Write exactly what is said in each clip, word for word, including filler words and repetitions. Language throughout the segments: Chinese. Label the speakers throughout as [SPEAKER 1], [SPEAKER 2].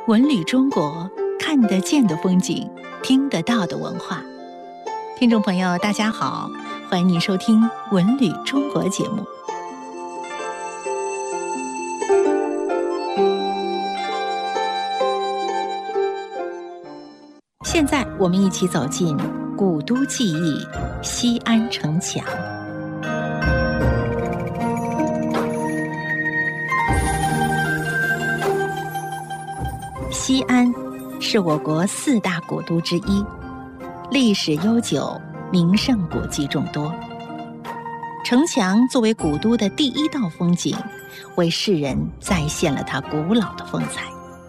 [SPEAKER 1] 文旅中国，看得见的风景，听得到的文化。听众朋友，大家好，欢迎您收听《文旅中国》节目。现在我们一起走进古都记忆西安城墙。西安是我国四大古都之一，历史悠久，名胜古迹众多。城墙作为古都的第一道风景，为世人再现了它古老的风采。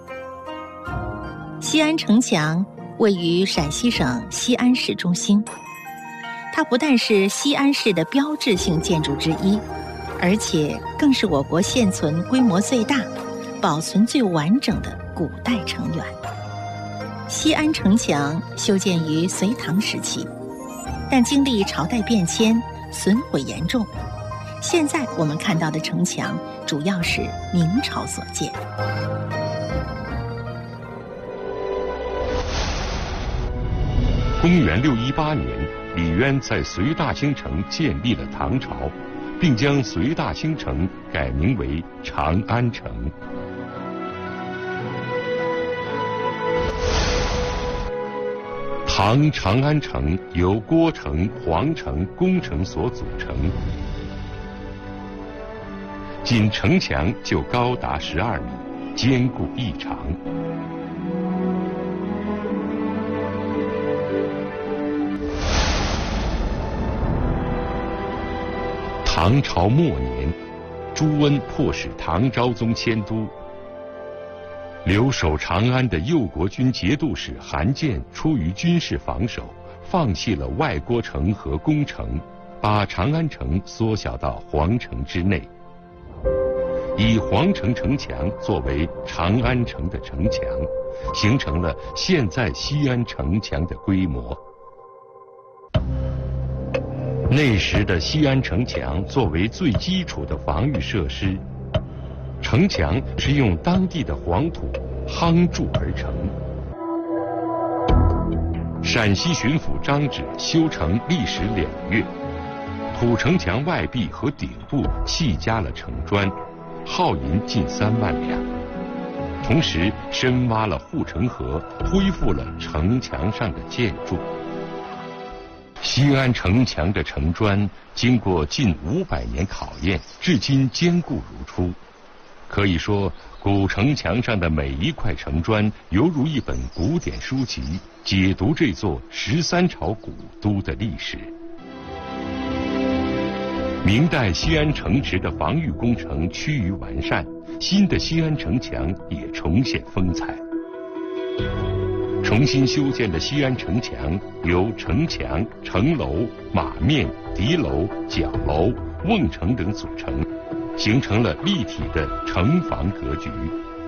[SPEAKER 1] 西安城墙位于陕西省西安市中心，它不但是西安市的标志性建筑之一，而且更是我国现存规模最大、保存最完整的古代城垣。西安城墙修建于隋唐时期，但经历朝代变迁，损毁严重。现在我们看到的城墙主要是明朝所建。
[SPEAKER 2] 公元六一八年，李渊在隋大兴城建立了唐朝，并将隋大兴城改名为长安城。唐长安城由郭城、皇城、宫城所组成，仅城墙就高达十二米，坚固异常。唐朝末年，朱温迫使唐昭宗迁都。留守长安的右国军节度使韩建出于军事防守，放弃了外郭城和宫城，把长安城缩小到皇城之内，以皇城城墙作为长安城的城墙，形成了现在西安城墙的规模。那时的西安城墙作为最基础的防御设施，城墙是用当地的黄土夯筑而成。陕西巡抚张芷修城历时两月，土城墙外壁和顶部细加了城砖，耗银近三万两。同时深挖了护城河，恢复了城墙上的建筑。西安城墙的城砖经过近五百年考验，至今坚固如初。可以说，古城墙上的每一块城砖犹如一本古典书籍，解读这座十三朝古都的历史。明代西安城池的防御工程趋于完善，新的西安城墙也重现风采。重新修建的西安城墙由城墙、城楼、马面、敌楼、角楼、瓮城等组成，形成了立体的城防格局。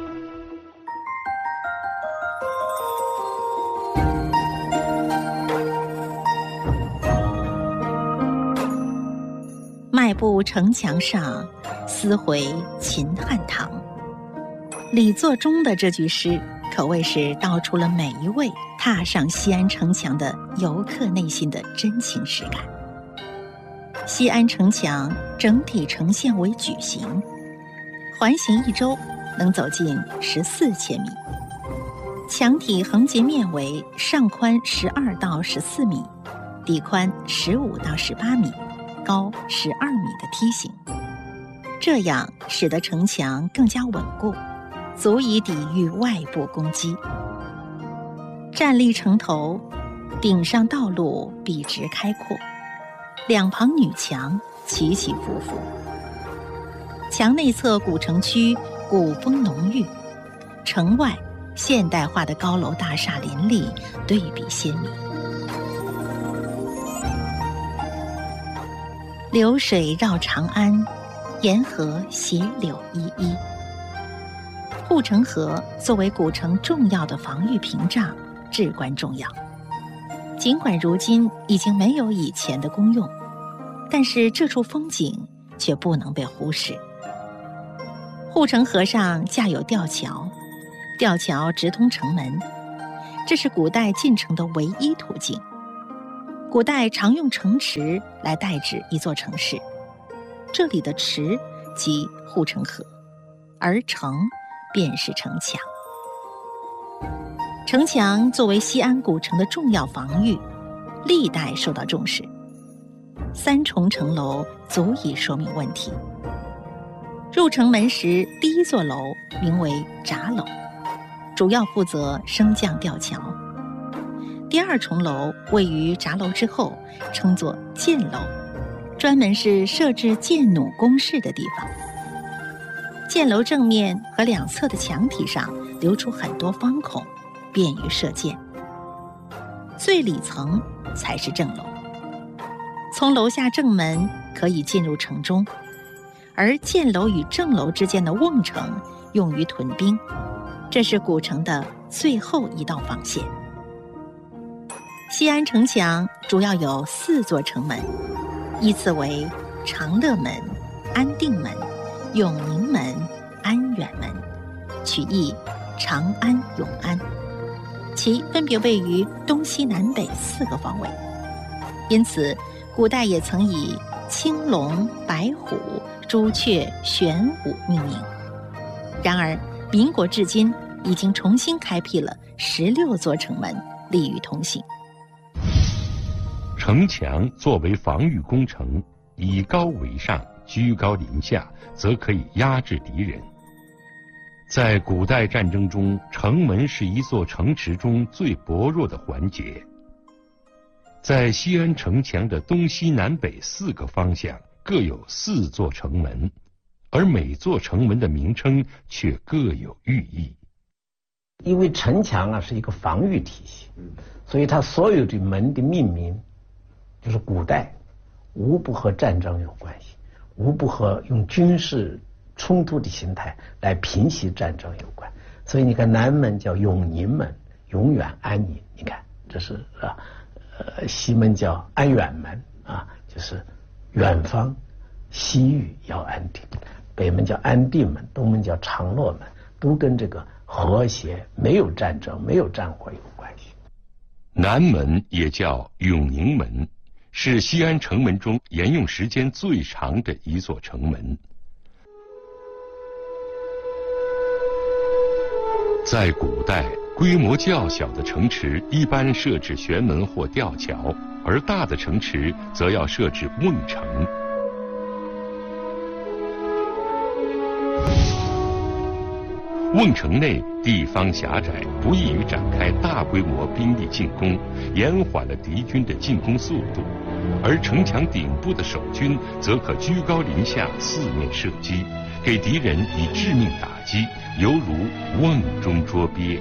[SPEAKER 1] 迈步城墙上，思回秦汉唐。李作忠的这句诗可谓是道出了每一位踏上西安城墙的游客内心的真情实感。西安城墙整体呈现为矩形，环行一周能走近十四千米，墙体横截面为上宽十二到十四米，底宽十五到十八米，高十二米的梯形，这样使得城墙更加稳固，足以抵御外部攻击。站立城头，顶上道路笔直开阔，两旁女墙起起伏伏。墙内侧古城区古风浓郁，城外现代化的高楼大厦林立，对比鲜明。流水绕长安，沿河斜柳依依。护城河作为古城重要的防御屏障，至关重要。尽管如今已经没有以前的功用，但是这处风景却不能被忽视。护城河上架有吊桥， 吊桥直通城门，这是古代进城的唯一途径。古代常用城池来代指一座城市，这里的池即护城河，而城便是城墙。城墙作为西安古城的重要防御，历代受到重视。三重城楼足以说明问题。入城门时，第一座楼名为闸楼，主要负责升降吊桥。第二重楼位于闸楼之后，称作箭楼，专门是设置箭弩工事的地方。箭楼正面和两侧的墙体上留出很多方孔，便于射箭。最里层才是正楼，从楼下正门可以进入城中，而箭楼与正楼之间的瓮城用于屯兵，这是古城的最后一道防线。西安城墙主要有四座城门，依次为长乐门、安定门、永宁门、安远门，取意长安、永安，其分别位于东西南北四个方位。因此古代也曾以青龙、白虎、朱雀、玄武命名。然而民国至今已经重新开辟了十六座城门，利于通行。
[SPEAKER 2] 城墙作为防御工程，以高为上，居高临下，则可以压制敌人。在古代战争中，城门是一座城池中最薄弱的环节。在西安城墙的东西南北四个方向各有四座城门，而每座城门的名称却各有寓意。
[SPEAKER 3] 因为城墙啊是一个防御体系，所以它所有的门的命名，就是古代无不和战争有关系，无不和用军事冲突的形态来平息战争有关。所以你看南门叫永宁门，永远安宁，你看这是啊，呃西门叫安远门啊，就是远方西域要安定。北门叫安定门，东门叫长乐门，都跟这个和谐、没有战争、没有战火有关系。
[SPEAKER 2] 南门也叫永宁门，是西安城门中沿用时间最长的一座城门。在古代，规模较小的城池一般设置玄门或吊桥，而大的城池则要设置瓮城。瓮城内地方狭窄，不易于展开大规模兵力进攻，延缓了敌军的进攻速度；而城墙顶部的守军则可居高临下，四面射击，给敌人以致命打击，犹如瓮中捉鳖。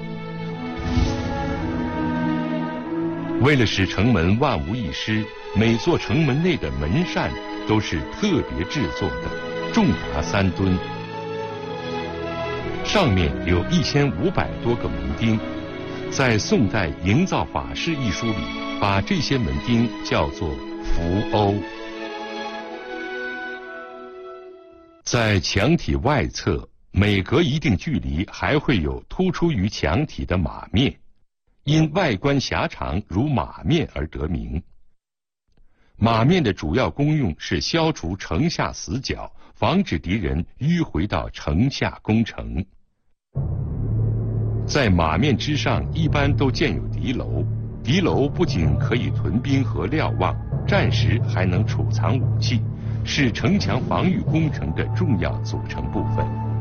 [SPEAKER 2] 为了使城门万无一失，每座城门内的门扇都是特别制作的，重达三吨。上面有一千五百多个门钉，在宋代《营造法式》一书里，把这些门钉叫做扶欧。在墙体外侧，每隔一定距离还会有突出于墙体的马面，因外观狭长如马面而得名。马面的主要功用是消除城下死角，防止敌人迂回到城下攻城。在马面之上一般都建有敌楼，敌楼不仅可以屯兵和瞭望，战时还能储藏武器，是城墙防御工程的重要组成部分。